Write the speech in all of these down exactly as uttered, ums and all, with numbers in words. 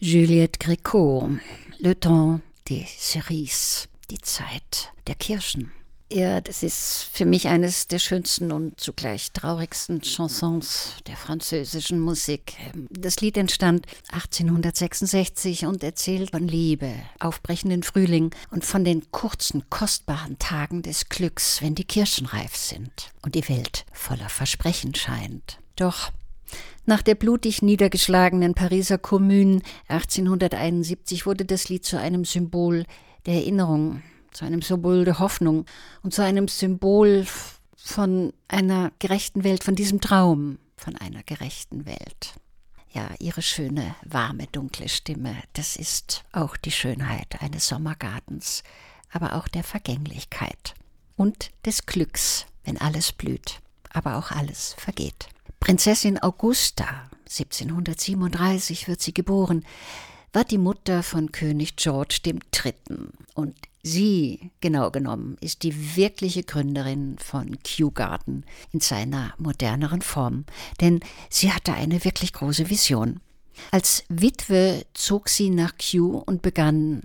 Juliette Gréco, Le temps des cerises, die Zeit der Kirschen. Ja, das ist für mich eines der schönsten und zugleich traurigsten Chansons der französischen Musik. Das Lied entstand achtzehnhundertsechsundsechzig und erzählt von Liebe, aufbrechenden Frühling und von den kurzen, kostbaren Tagen des Glücks, wenn die Kirschen reif sind und die Welt voller Versprechen scheint. Doch nach der blutig niedergeschlagenen Pariser Kommune achtzehnhunderteinundsiebzig wurde das Lied zu einem Symbol der Erinnerung, zu einem Symbol der Hoffnung und zu einem Symbol von einer gerechten Welt, von diesem Traum von einer gerechten Welt. Ja, ihre schöne, warme, dunkle Stimme, das ist auch die Schönheit eines Sommergartens, aber auch der Vergänglichkeit und des Glücks, wenn alles blüht, aber auch alles vergeht. Prinzessin Augusta, siebzehnhundertsiebenunddreißig wird sie geboren, war die Mutter von König George der Dritte. Und sie, genau genommen, ist die wirkliche Gründerin von Kew Garden in seiner moderneren Form. Denn sie hatte eine wirklich große Vision. Als Witwe zog sie nach Kew und begann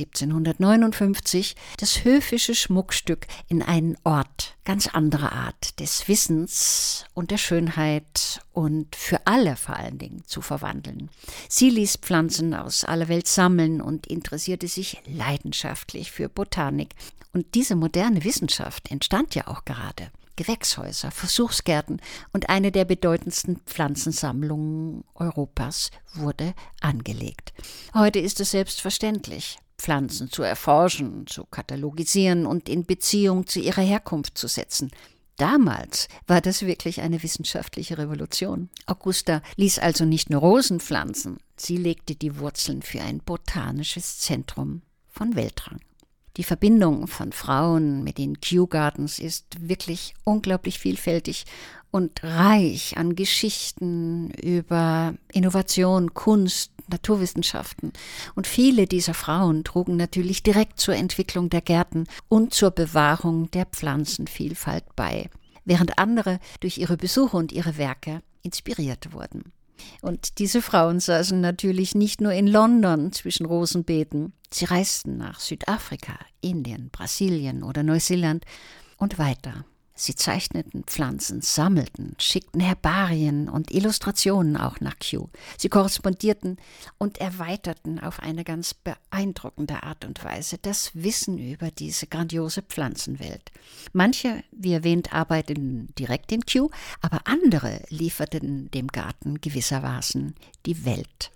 siebzehnhundertneunundfünfzig das höfische Schmuckstück in einen Ort ganz anderer Art des Wissens und der Schönheit und für alle vor allen Dingen zu verwandeln. Sie ließ Pflanzen aus aller Welt sammeln und interessierte sich leidenschaftlich für Botanik. Und diese moderne Wissenschaft entstand ja auch gerade. Gewächshäuser, Versuchsgärten und eine der bedeutendsten Pflanzensammlungen Europas wurde angelegt. Heute ist es selbstverständlich, Pflanzen zu erforschen, zu katalogisieren und in Beziehung zu ihrer Herkunft zu setzen. Damals war das wirklich eine wissenschaftliche Revolution. Augusta ließ also nicht nur Rosen pflanzen, sie legte die Wurzeln für ein botanisches Zentrum von Weltrang. Die Verbindung von Frauen mit den Kew Gardens ist wirklich unglaublich vielfältig und reich an Geschichten über Innovation, Kunst, Naturwissenschaften. Und viele dieser Frauen trugen natürlich direkt zur Entwicklung der Gärten und zur Bewahrung der Pflanzenvielfalt bei, während andere durch ihre Besuche und ihre Werke inspiriert wurden. Und diese Frauen saßen natürlich nicht nur in London zwischen Rosenbeeten. Sie reisten nach Südafrika, Indien, Brasilien oder Neuseeland und weiter. Sie zeichneten Pflanzen, sammelten, schickten Herbarien und Illustrationen auch nach Kew. Sie korrespondierten und erweiterten auf eine ganz beeindruckende Art und Weise das Wissen über diese grandiose Pflanzenwelt. Manche, wie erwähnt, arbeiteten direkt in Kew, aber andere lieferten dem Garten gewissermaßen die Welt.